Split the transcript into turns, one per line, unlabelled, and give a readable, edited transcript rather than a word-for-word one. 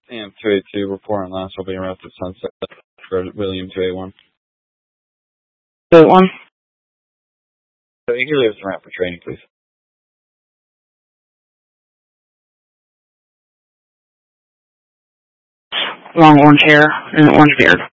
And 282, report on last will be around at sunset for William 281.
281?
So you can leave us around for training, please.
Long orange hair and orange beard.